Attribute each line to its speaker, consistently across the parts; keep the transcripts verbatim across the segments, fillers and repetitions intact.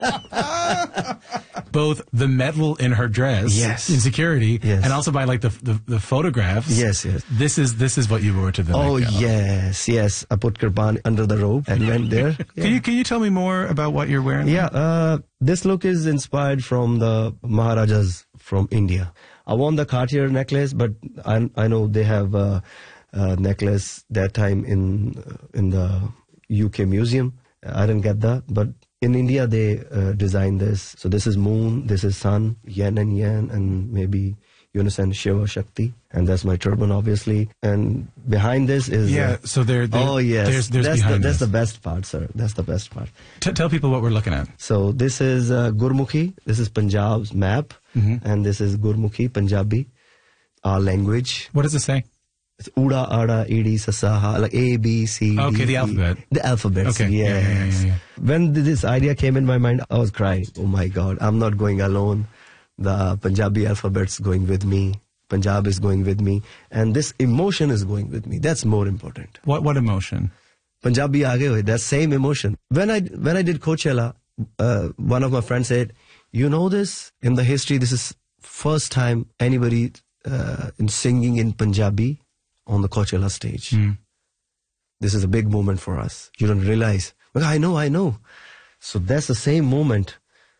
Speaker 1: Both the medal in her dress,
Speaker 2: yes,
Speaker 1: in security,
Speaker 2: yes,
Speaker 1: and also by like the, the the photographs.
Speaker 2: Yes, yes.
Speaker 1: This is this is what you wore to the.
Speaker 2: Oh
Speaker 1: Met Gala.
Speaker 2: yes, yes. I put kirpan under the robe and went there. Yeah.
Speaker 1: Can you can you tell me more about what you're wearing?
Speaker 2: Yeah, uh, this look is inspired from the Maharajas from India. I won the Cartier necklace, but I I know they have a, a necklace that time in in the U K museum. I didn't get that, but in India they uh, designed this. So this is moon, this is sun, yin and yang, and maybe unison Shiva Shakti, and that's my turban, obviously. And behind this is
Speaker 1: yeah.
Speaker 2: Uh,
Speaker 1: so there. there
Speaker 2: oh yes,
Speaker 1: there's, there's
Speaker 2: that's
Speaker 1: behind
Speaker 2: the, that's
Speaker 1: this.
Speaker 2: the best part, sir. That's the best part.
Speaker 1: T- tell people what we're looking at.
Speaker 2: So this is uh, Gurmukhi. This is Punjab's map, mm-hmm. and this is Gurmukhi, Punjabi, our language.
Speaker 1: What does it say?
Speaker 2: It's Uda, Ada, Edi, Sasaha, like A, B, C, D,
Speaker 1: Okay, the
Speaker 2: E.
Speaker 1: alphabet.
Speaker 2: The alphabet.
Speaker 1: Okay.
Speaker 2: Yes.
Speaker 1: Yeah, yeah, yeah, yeah.
Speaker 2: When this idea came in my mind, I was crying. Oh my God, I'm not going alone. The Punjabi alphabet's going with me. Punjab is going with me. And this emotion is going with me. That's more important.
Speaker 1: What what emotion?
Speaker 2: Punjabi aage hoye, that same emotion. When I when I did Coachella, uh, one of my friends said, you know this? In the history, this is first time anybody uh, in singing in Punjabi on the Coachella stage. Mm. This is a big moment for us. You don't realize. But I know, I know. So that's the same moment.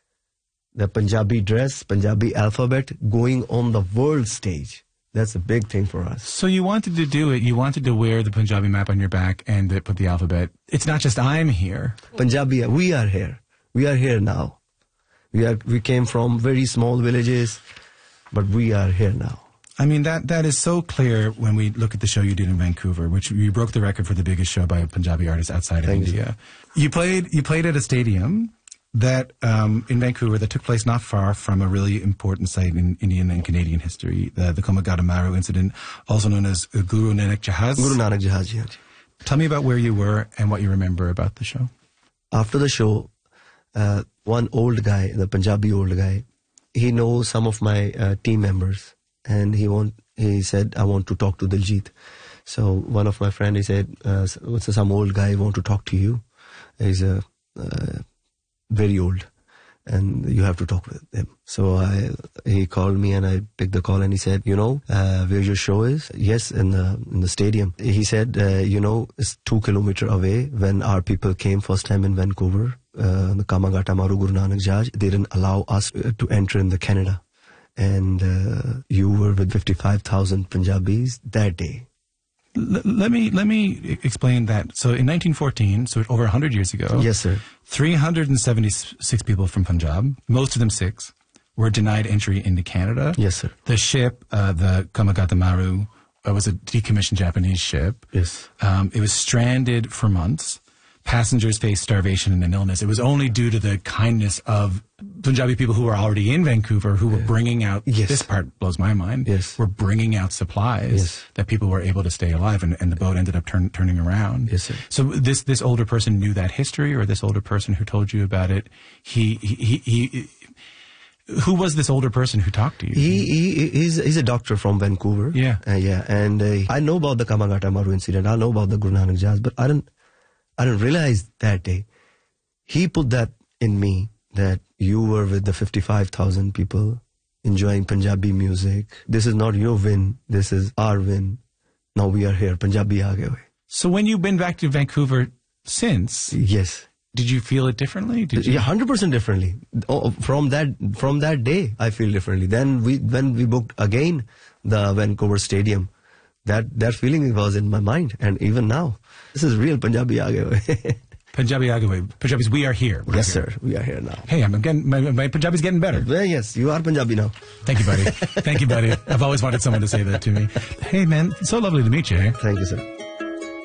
Speaker 2: The Punjabi dress, Punjabi alphabet going on the world stage. That's a big thing for us.
Speaker 1: So you wanted to do it. You wanted to wear the Punjabi map on your back and the, put the alphabet. It's not just I'm here.
Speaker 2: Punjabi, we are here. We are here now. We are. We came from very small villages, but we are here now.
Speaker 1: I mean, that that is so clear when we look at the show you did in Vancouver, which you broke the record for the biggest show by a Punjabi artist outside of
Speaker 2: Thank
Speaker 1: India. You. you played you played at a stadium that um, in Vancouver that took place not far from a really important site in Indian and Canadian history, the, the Komagata Maru incident, also known as Guru Nanak Jahaz.
Speaker 2: Guru Nanak Jahaz, yeah.
Speaker 1: Tell me about where you were and what you remember about the show.
Speaker 2: After the show, uh, one old guy, the Punjabi old guy, he knows some of my uh, team members. And he want, he said, I want to talk to Diljit. So one of my friends, he said, uh, some old guy want to talk to you. He's a, uh, very old and you have to talk with him. So I, he called me and I picked the call and he said, you know, uh, where your show is? Yes, in the, in the stadium. He said, uh, you know, it's two kilometers away. When our people came first time in Vancouver, uh, the Komagata Maru Guru Nanak Jahaz, they didn't allow us to enter in the Canada. And uh, you were with fifty-five thousand Punjabis that day.
Speaker 1: L- let me let me explain that. So in nineteen fourteen, so over one hundred years ago,
Speaker 2: yes, sir,
Speaker 1: three hundred seventy-six people from Punjab, most of them Sikhs, were denied entry into Canada.
Speaker 2: Yes, sir.
Speaker 1: The ship, uh, the Komagata Maru, uh, was a decommissioned Japanese ship.
Speaker 2: Yes.
Speaker 1: Um, it was stranded for months. Passengers faced starvation and an illness. It was only due to the kindness of Punjabi people who were already in Vancouver, who were bringing out,
Speaker 2: yes.
Speaker 1: this part blows my mind,
Speaker 2: yes.
Speaker 1: were bringing out supplies
Speaker 2: yes.
Speaker 1: that people were able to stay alive, and, and the boat ended up turn, turning around.
Speaker 2: Yes, sir.
Speaker 1: So this this older person knew that history, or this older person who told you about it, he he he. he who was this older person who talked to you?
Speaker 2: He, he he's he's a doctor from Vancouver.
Speaker 1: Yeah,
Speaker 2: uh, yeah, and uh, I know about the Komagata Maru incident. I know about the Guru Nanak Jahaz, but I didn't I didn't realize that day. He put that in me, that you were with the fifty-five thousand people enjoying Punjabi music. This is not your win. This is our win. Now we are here. Punjabi aage hoye.
Speaker 1: So when you've been back to Vancouver since,
Speaker 2: yes,
Speaker 1: did you feel it differently? Did you?
Speaker 2: Yeah, one hundred percent differently. Oh, from that from that day, I feel differently. Then we when we booked again the Vancouver Stadium, that that feeling was in my mind, and even now, this is real Punjabi aage hoye.
Speaker 1: Punjabi aage hoye. Punjabis, we are here. We're
Speaker 2: yes,
Speaker 1: here.
Speaker 2: sir. We are here now.
Speaker 1: Hey, I'm getting my, my Punjabi's getting better.
Speaker 2: Well, yes, you are Punjabi now.
Speaker 1: Thank you, buddy. Thank you, buddy. I've always wanted someone to say that to me. Hey, man, so lovely to meet you.
Speaker 2: Thank you, sir.